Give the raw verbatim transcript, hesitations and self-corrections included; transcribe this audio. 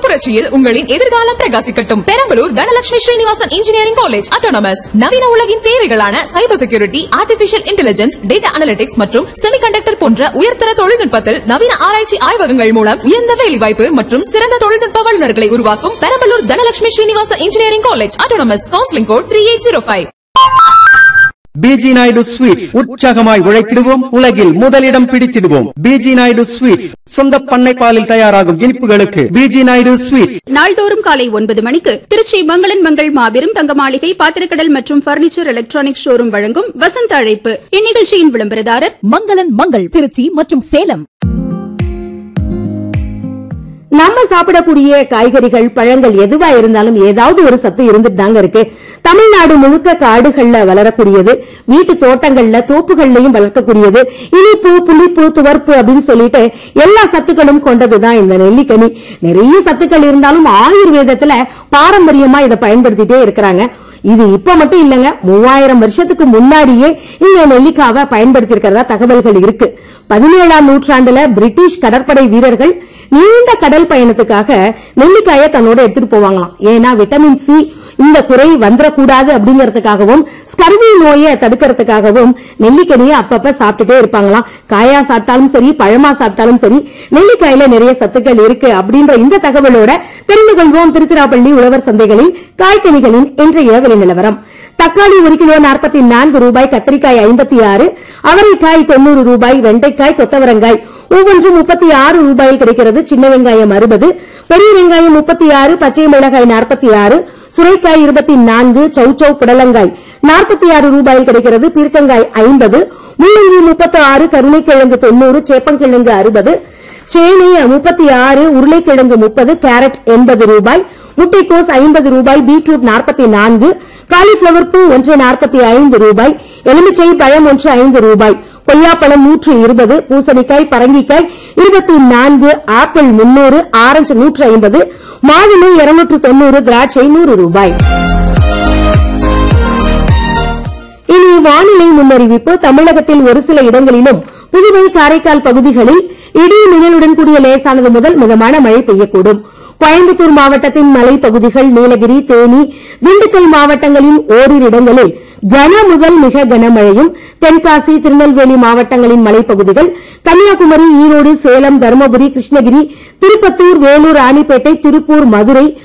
புரட்சியில் உங்களின் எதிர்காலம் பிரகாசிக்கட்டும். Perambalur Dhanalakshmi Srinivasan engineering college autonomous நவீன உலகின் தேவைகளான cyber security, artificial intelligence, data analytics மற்றும் செமிகண்டக்டர் போன்ற உயர்தர தொழில்நுட்பத்தில் நவீன ஆராய்ச்சி ஆய்வகங்கள் மூலம் உயர்ந்த வேலைவாய்ப்பு மற்றும் சிறந்த தொழில்நுட்ப வல்லுநர்களை உருவாக்கும் Perambalur Dhanalakshmi Srinivasan engineering college autonomous. Counselling code three eight zero five. PG Naidu sweets உற்சாகமாய் உழைத்திடுவோம், உலகில் முதலிடம் பிடித்திடுவோம். பிஜி நாயுடு ஸ்வீட்ஸ் சொந்த பண்ணை பாலில் தயாராகும் இனிப்புகளுக்கு பிஜி நாயுடு ஸ்வீட்ஸ். நாள்தோறும் காலை ஒன்பது மணிக்கு திருச்சி மங்களன் மங்கள் மாபெரும் தங்க மாளிகை பாத்திரக்கடல் மற்றும் பர்னிச்சர் எலக்ட்ரானிக் ஷோரூம் வழங்கும் வசந்த அழைப்பு. இந்நிகழ்ச்சியின் விளம்பரதாரர் மங்களன் மங்கள் திருச்சி மற்றும் சேலம். நம்ம சாப்பிடக்கூடிய காய்கறிகள், பழங்கள் எதுவா இருந்தாலும் ஏதாவது ஒரு சத்து இருந்துட்டு தாங்க இருக்கு. தமிழ்நாடு முழுக்க காடுகள்ல வளரக்கூடியது, வீட்டு தோட்டங்கள்ல தோப்புகள்லயும் வளர்க்கக்கூடியது, இனிப்பு, புளிப்பு, துவர்ப்பு அப்படின்னு சொல்லிட்டு எல்லா சத்துக்களும் கொண்டதுதான் இந்த நெல்லிக்கனி. நிறைய சத்துக்கள் இருந்தாலும் ஆயுர்வேதத்துல பாரம்பரியமா இதை பயன்படுத்திட்டே இருக்கிறாங்க. இது இப்ப மட்டும் இல்லங்க, மூவாயிரம் வருஷத்துக்கு முன்னாடியே இந்த நெல்லிக்காவை பயன்படுத்தி இருக்கிறதா தகவல்கள் இருக்கு. பதினேழாம் நூற்றாண்டுல பிரிட்டிஷ் கடற்படை வீரர்கள் நீண்ட கடல் பயணத்துக்காக நெல்லிக்காயை தன்னோட எடுத்துட்டு போவாங்களாம். ஏன்னா விட்டமின் சி இந்த குறை வந்துடக்கூடாது அப்படிங்கறதுக்காகவும் ஸ்கர்வி நோயை தடுக்கிறதுக்காகவும் நெல்லிக்கனியை அப்பப்ப சாப்பிட்டுட்டே இருப்பாங்களாம். காயா சாப்பிட்டாலும் சரி, பழமா சாப்பிட்டாலும் சரி, நெல்லிக்காயில நிறைய சத்துக்கள் இருக்கு அப்படின்ற இந்த தகவலோட தெரிந்து கொள்வோம் திருச்சிராப்பள்ளி உழவர் சந்தைகளில் காய்கனிகளின் இன்றைய விலை நிலவரம். தக்காளி ஒரு கிலோ நாற்பத்தி நான்கு ரூபாய், கத்திரிக்காய் ஐம்பத்தி ஆறு, அவரைக்காய் தொண்ணூறு ரூபாய், வெண்டைக்காய், கொத்தவரங்காய் ஒவ்வொன்று முப்பத்தி ஆறு ரூபாயில் கிடைக்கிறது. சின்ன வெங்காயம் அறுபது, பெரிய வெங்காயம் முப்பத்தி ஆறு, பச்சை மிளகாய் நாற்பத்தி ஆறு, சுரைக்காய் இருபத்தி நான்கு, சௌச்சௌ புடலங்காய் நாற்பத்தி ஆறு ரூபாயில் கிடைக்கிறது. பீர்க்கங்காய் ஐம்பது, முள்ளங்கி முப்பத்தி ஆறு, கருணைக்கிழங்கு தொண்ணூறு, சேப்பங்கிழங்கு அறுபது, சேனை முப்பத்தி ஆறு, உருளைக்கிழங்கு முப்பது, கேரட் எண்பது ரூபாய், முட்டைக்கோஸ் ஐம்பது ரூபாய், பீட்ரூட் நாற்பத்தி நான்கு, காலிஃபிளவர் பூ ஒன்று நாற்பத்தி ஐந்து ரூபாய், எலுமிச்சை பழம் ஒன்று ஐந்து ரூபாய், கொய்யாப்பழம் நூற்று இருபது, பூசணிக்காய், பரங்கிக்காய் இருபத்தி நான்கு, ஆப்பிள் முன்னூறு, ஆரஞ்சு நூற்று ஐம்பது, மாதுளை இருநூற்று தொண்ணூறு, திராட்சை நூறு ரூபாய். இனி வானிலை முன்னறிவிப்பு. தமிழகத்தில் ஒரு சில இடங்களிலும் புதுவை, காரைக்கால் பகுதிகளில் இடி மின்னலுடன் கூடிய லேசானது முதல் மிதமான மழை பெய்யக்கூடும். கோயம்புத்தூர் மாவட்டத்தின் மலைப்பகுதிகள், நீலகிரி, தேனி, திண்டுக்கல் மாவட்டங்களின் ஓரிரு இடங்களில் கன முதல் மிக கனமழையும், தென்காசி, திருநெல்வேலி மாவட்டங்களின் மலைப்பகுதிகள், கன்னியாகுமரி, ஈரோடு, சேலம், தருமபுரி, கிருஷ்ணகிரி, திருப்பத்தூர், வேலூர், ராணிப்பேட்டை, திருப்பூர், மதுரை,